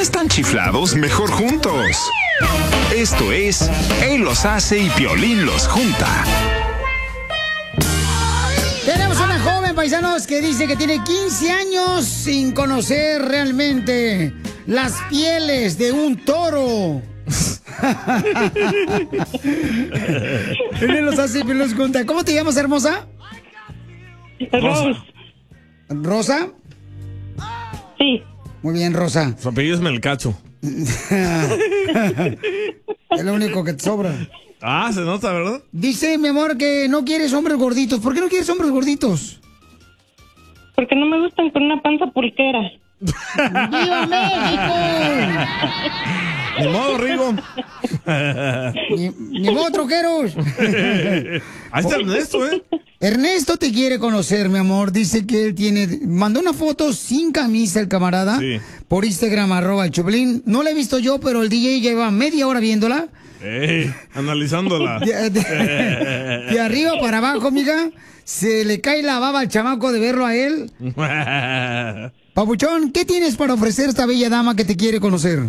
están chiflados, mejor juntos. Esto es Él los hace y Piolín los junta. Tenemos una joven, paisanos, que dice que tiene 15 años sin conocer realmente las pieles de un toro. Él los hace y Piolín los junta. ¿Cómo te llamas, hermosa? Rosa. ¿Rosa? Sí. Muy bien, Rosa. Su apellido es Melcacho. Es lo único que te sobra. Ah, se nota, ¿verdad? Dice, mi amor, que no quieres hombres gorditos. ¿Por qué no quieres hombres gorditos? Porque no me gustan con una panza pulquera. ¡Viva México! Ni modo, Rigo. Ni modo, troqueros. Ahí está Ernesto, ¿eh? Ernesto te quiere conocer, mi amor. Dice que él mandó una foto sin camisa el camarada. Sí. Por Instagram, @el Choplin. No la he visto yo, pero el DJ lleva media hora viéndola. Analizándola. De arriba para abajo, amiga. Se le cae la baba al chamaco de verlo a él. Papuchón, ¿qué tienes para ofrecer a esta bella dama que te quiere conocer?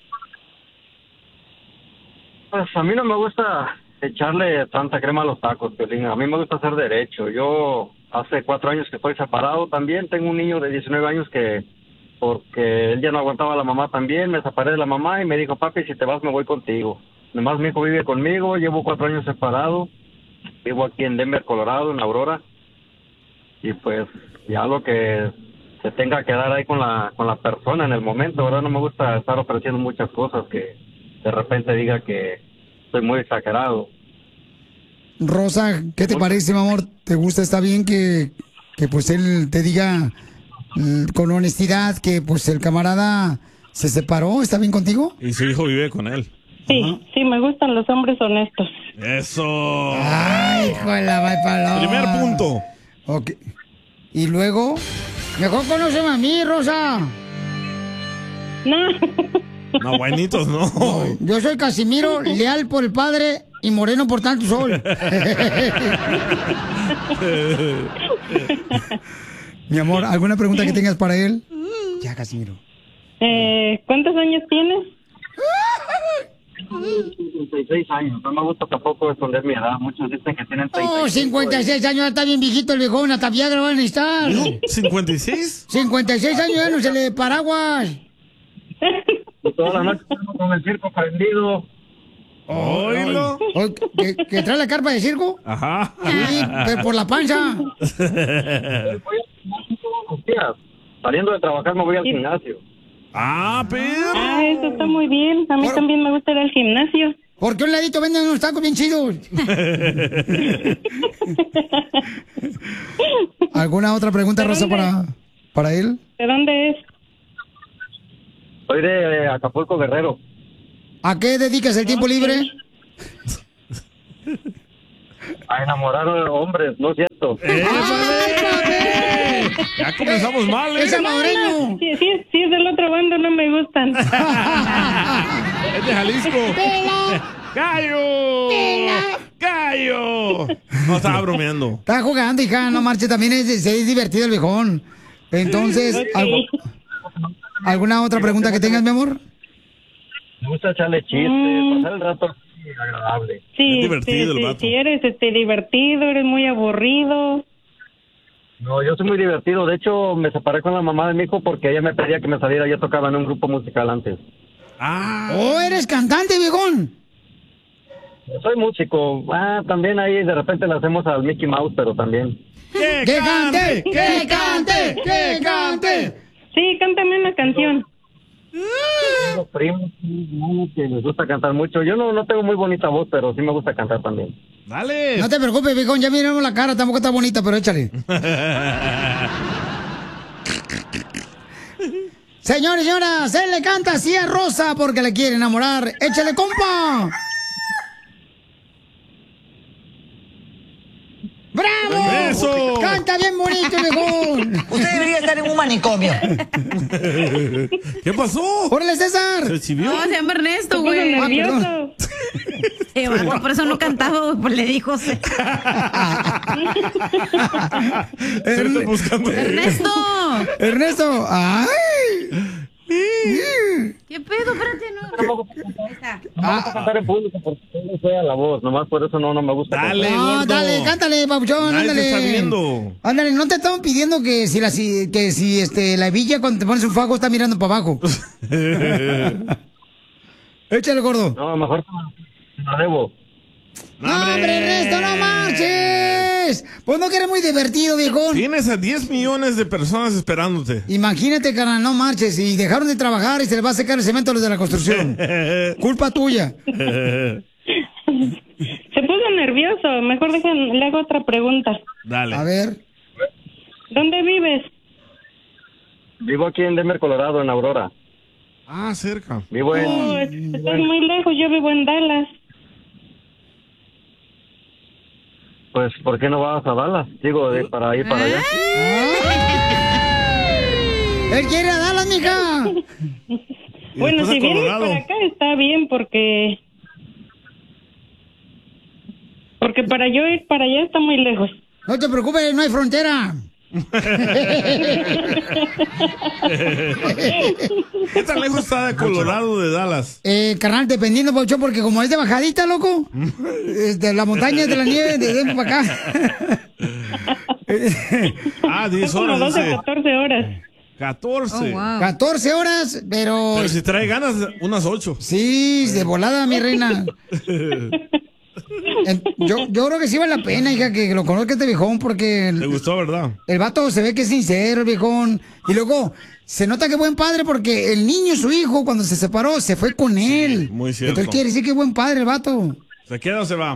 Pues a mí no me gusta echarle tanta crema a los tacos, Piolín. A mí me gusta hacer derecho. Yo hace 4 años que estoy separado también. Tengo un niño de 19 años que, porque él ya no aguantaba a la mamá también, me separé de la mamá y me dijo, papi, si te vas me voy contigo. Nomás mi hijo vive conmigo, llevo 4 años separado. Vivo aquí en Denver, Colorado, en Aurora. Y pues ya lo que se tenga que dar ahí con la persona en el momento, ¿verdad? No me gusta estar ofreciendo muchas cosas que de repente diga que soy muy exagerado. Rosa, ¿qué te parece, mi amor? ¿Te gusta? ¿Está bien que pues él te diga con honestidad que pues el camarada se separó? ¿Está bien contigo? Y su hijo vive con él. Sí, sí, me gustan los hombres honestos. Eso. Ay, hijo de la paloma. Primer punto. Ok. Y luego, mejor conóceme a mí, Rosa. No. No, buenitos, no. Yo soy Casimiro, leal por el padre y moreno por tanto sol. Mi amor, ¿alguna pregunta que tengas para él? Ya, Casimiro. ¿Cuántos años tienes? 56 años. No me gusta tampoco esconder mi edad. Muchos dicen que tienen 36. Oh, 56 años, ya está bien viejito el viejón, hasta Viagra van a necesitar. ¿56? 56 años ya no se le paraguas. Y toda la noche con el circo prendido. ¿Oílo? ¿Que trae la carpa de circo? Ajá. Sí, pero por la panza. Saliendo de trabajar me voy al gimnasio. Ah, pero. Ah, eso está muy bien. A mí también me gusta ir al gimnasio. Porque un ladito venden unos tacos bien chidos. ¿Alguna otra pregunta, Rosa, para él? ¿De dónde es? Soy de Acapulco, Guerrero. ¿A qué dedicas el tiempo libre? A enamorar a hombres, ¿no es cierto? Ya comenzamos mal, ¿eh? ¡Es salvadoreño! Sí, es del otro bando, no me gustan. Es de Jalisco. ¡Gallo! ¡Gallo! No, estaba bromeando. Está jugando, hija, no marche, también es divertido el viejón. Entonces, Okay. ¿alguna otra pregunta que tengas, mi amor? Me gusta echarle chistes, pasar el rato así agradable. Sí, Es divertido el vato. sí, eres divertido, eres muy aburrido. No, yo soy muy divertido. De hecho, me separé con la mamá de mi hijo porque ella me pedía que me saliera. Yo tocaba en un grupo musical antes. ¡Oh, eres cantante, viejón! Soy músico. También ahí de repente le hacemos al Mickey Mouse, pero también. ¡Que cante! ¡Que cante! ¡Que cante! Sí, cántame una canción. Los primos que les gusta cantar mucho. Yo no tengo muy bonita voz, pero sí me gusta cantar también. Dale. No te preocupes, viejón, ya miramos la cara, tampoco está bonita, pero échale. Señores y señoras, él le canta así a Rosa porque le quiere enamorar. ¡Échale, compa! ¡Bravo! ¡Eso! ¡Canta bien bonito, viejón! Usted debería estar en un manicomio. ¿Qué pasó? ¡Órale, César! ¿Se exhibió? No, se llama Ernesto, güey. Ah, Nervioso. perdón. Por eso no cantaba, güey, pues le dijo. Buscando. ¡Ernesto! Ernesto, ¡ay! ¿Qué No me gusta cantar en público porque no fea la voz, nomás por eso no me gusta. Dale, cantar. No, gordo. dale, cántale, papuchón, Nadie te ándale. está viendo. Ándale, no te estamos pidiendo que si la villa cuando te pones un fajo está mirando para abajo. Échale, gordo. No, mejor te la debo. No, hombre, Ernesto, no marches. Pues no que eres muy divertido, viejón. Tienes a 10 millones de personas esperándote. Imagínate, carnal, no marches. Y dejaron de trabajar y se les va a secar el cemento a los de la construcción. Culpa tuya. Se puso nervioso. Mejor le hago otra pregunta. Dale. A ver. ¿Dónde vives? Vivo aquí en Denver, Colorado, en Aurora. Ah, cerca. Vivo en... Oh, estás muy lejos. Yo vivo en Dallas. Pues, ¿por qué no vas a Dallas? Digo, para ir para allá. Él quiere a Dallas, mija. Bueno, después a si vienes Colorado. para acá está bien porque para yo ir para allá está muy lejos. No te preocupes, no hay frontera. ¿Qué tan lejos está de Colorado de Dallas? Carnal, dependiendo, Paucho, porque como es de bajadita, loco, de la montaña, de la nieve, de dentro para acá. 10 Son como horas. 12 dice. 14 horas. 14. Oh, wow. 14 horas, pero... Pero si trae ganas, unas 8. Sí, de volada, mi reina. Yo creo que sí vale la pena, hija, que lo conozca este viejón, porque ¿Te gustó, verdad? el vato se ve que es sincero, el viejón. Y luego, se nota que es buen padre porque el niño, su hijo, cuando se separó, se fue con él. muy cierto. Entonces quiere decir que es buen padre el vato. ¿Se queda o se va?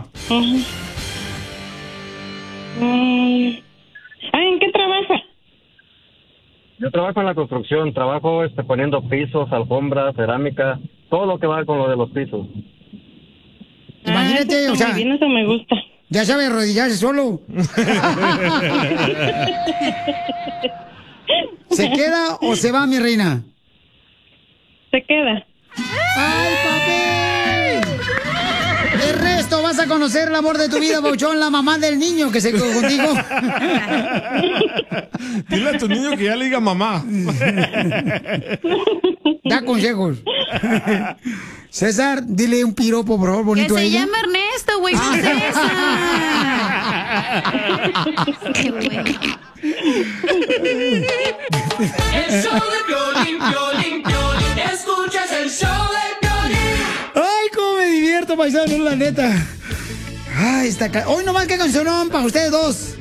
¿En qué trabaja? Yo trabajo en la construcción, trabajo poniendo pisos, alfombras, cerámica, todo lo que va con lo de los pisos. Imagínate, Eso o está sea, muy bien, eso me gusta. ya sabe arrodillarse solo. ¿Se queda o se va, mi reina? Se queda. ¡Ay, papel! Ernesto, vas a conocer el amor de tu vida, Pauchón, la mamá del niño que se quedó contigo. Dile a tu niño que ya le diga mamá. Da consejos. César, dile un piropo, por favor, bonito Que a se ella. llama Ernesto, güey, no César. Qué güey. El show de Piolín, Piolín, Piolín. Escuchas el show de Piolín. Ay, cómo me divierto, paisano, la neta. Ay, hoy nomás que cancionón para ustedes dos.